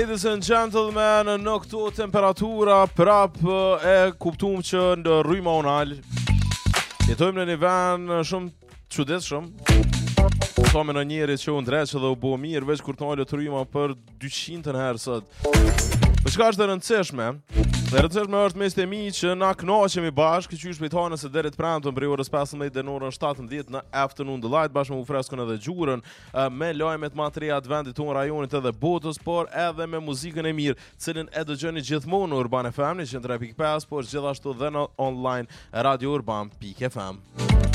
Ladies and gentlemen, në këto temperatura prap e kuptuam që në rrymë onal jetojmë në një vend shumë çuditshëm. Sa më në njerëz që u ndreqë dhe u bo mirë veç kur të nalë të rryma për 200 herë sot. Për çka është e rëndësishme? E rëndësishme është mes të mi që na kënaqemi bashkë, qysh prej tanës së deri të premtën prej orës 15 deri në orën 17 në Afternoon Delight bashkë me Freskën edhe Gjurën, me lajmet më të reja të vendit tonë, rajonit edhe botës, por edhe me muzikën e mirë, cilën e dëgjoni gjithmonë në Urban FM 103.5, por gjithashtu dhe në online radiourban.fm.